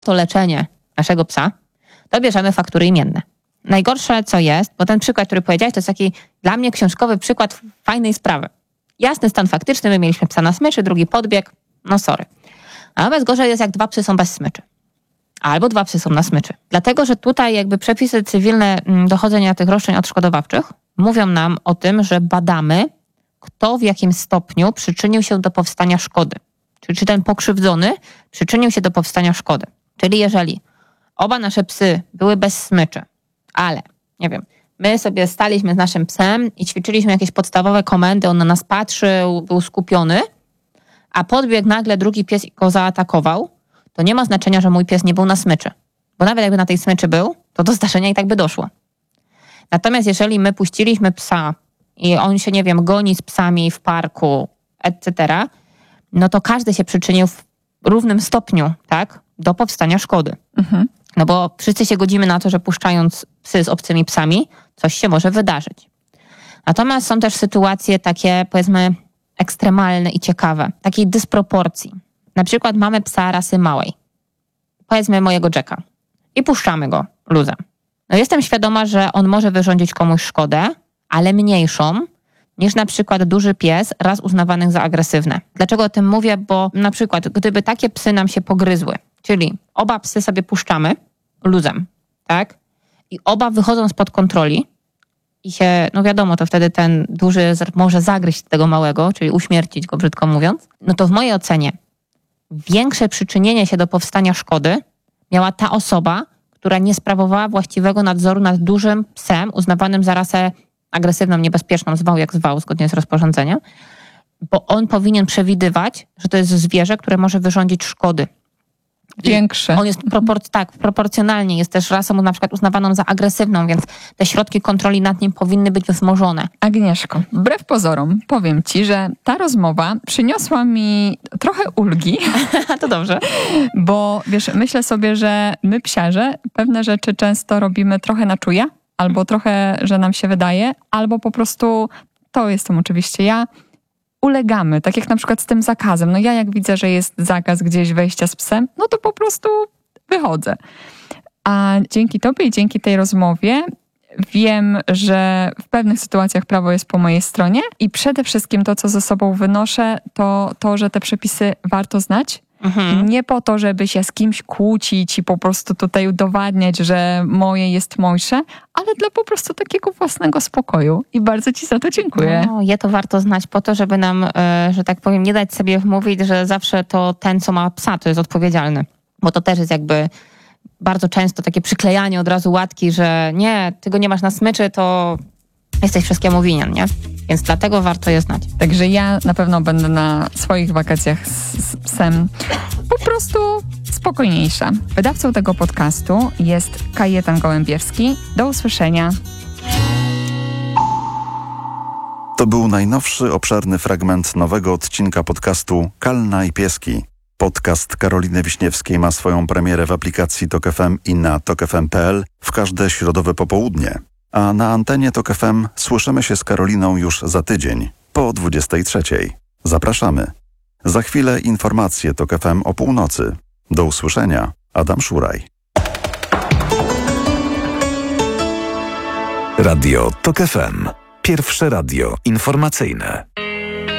to leczenie naszego psa, to bierzemy faktury imienne. Najgorsze, co jest, bo ten przykład, który powiedziałeś, to jest taki dla mnie książkowy przykład fajnej sprawy. Jasny stan faktyczny, my mieliśmy psa na smyczy, drugi podbieg, no sorry. Natomiast gorzej jest, jak 2 psy są bez smyczy. Albo 2 psy są na smyczy. Dlatego, że tutaj jakby przepisy cywilne dochodzenia tych roszczeń odszkodowawczych mówią nam o tym, że badamy, kto w jakim stopniu przyczynił się do powstania szkody. Czyli czy ten pokrzywdzony przyczynił się do powstania szkody. Czyli jeżeli oba nasze psy były bez smyczy, ale, nie wiem, my sobie staliśmy z naszym psem i ćwiczyliśmy jakieś podstawowe komendy, on na nas patrzył, był skupiony, a podbiegł nagle drugi pies i go zaatakował, to nie ma znaczenia, że mój pies nie był na smyczy. Bo nawet jakby na tej smyczy był, to do zdarzenia i tak by doszło. Natomiast jeżeli my puściliśmy psa i on się, nie wiem, goni z psami w parku, etc., no to każdy się przyczynił w równym stopniu, tak, do powstania szkody. No bo wszyscy się godzimy na to, że puszczając psy z obcymi psami, coś się może wydarzyć. Natomiast są też sytuacje takie, powiedzmy, ekstremalne i ciekawe, takiej dysproporcji. Na przykład mamy psa rasy małej, powiedzmy mojego Jacka, i puszczamy go luzem. No jestem świadoma, że on może wyrządzić komuś szkodę, ale mniejszą niż na przykład duży pies raz uznawanych za agresywne. Dlaczego o tym mówię? Bo na przykład gdyby takie psy nam się pogryzły, czyli oba psy sobie puszczamy luzem, tak? I oba wychodzą spod kontroli i się, no wiadomo, to wtedy ten duży może zagryźć tego małego, czyli uśmiercić go, brzydko mówiąc. No to w mojej ocenie większe przyczynienie się do powstania szkody miała ta osoba, która nie sprawowała właściwego nadzoru nad dużym psem uznawanym za rasę agresywną, niebezpieczną, zwał jak zwał, zgodnie z rozporządzeniem, bo on powinien przewidywać, że to jest zwierzę, które może wyrządzić szkody. Większe. On jest proporcjonalnie, jest też rasą na przykład uznawaną za agresywną, więc te środki kontroli nad nim powinny być wzmożone. Agnieszko, wbrew pozorom powiem ci, że ta rozmowa przyniosła mi trochę ulgi. To dobrze. Bo wiesz, myślę sobie, że my psiarze pewne rzeczy często robimy trochę na czuja, albo trochę, że nam się wydaje, albo po prostu, to jestem oczywiście ja, ulegamy, tak jak na przykład z tym zakazem. No ja jak widzę, że jest zakaz gdzieś wejścia z psem, no to po prostu wychodzę. A dzięki tobie i dzięki tej rozmowie wiem, że w pewnych sytuacjach prawo jest po mojej stronie i przede wszystkim to, co ze sobą wynoszę, to, że te przepisy warto znać. Nie po to, żeby się z kimś kłócić i po prostu tutaj udowadniać, że moje jest mojsze, ale dla po prostu takiego własnego spokoju. I bardzo ci za to dziękuję. No, je to warto znać po to, żeby nam, że tak powiem, nie dać sobie wmówić, że zawsze to ten, co ma psa, to jest odpowiedzialny. Bo to też jest jakby bardzo często takie przyklejanie od razu łatki, że nie, ty go nie masz na smyczy, to jesteś wszystkiemu winien, nie? Więc dlatego warto je znać. Także ja na pewno będę na swoich wakacjach z psem po prostu spokojniejsza. Wydawcą tego podcastu jest Kajetan Gołębiewski. Do usłyszenia. To był najnowszy, obszerny fragment nowego odcinka podcastu Kalna i Pieski. Podcast Karoliny Wiśniewskiej ma swoją premierę w aplikacji Tok FM i na tokfm.pl w każde środowe popołudnie. A na antenie Tok FM słyszymy się z Karoliną już za tydzień, po 23:00. Zapraszamy. Za chwilę informacje Tok FM o północy. Do usłyszenia. Adam Szuraj. Radio Tok FM. Pierwsze radio informacyjne.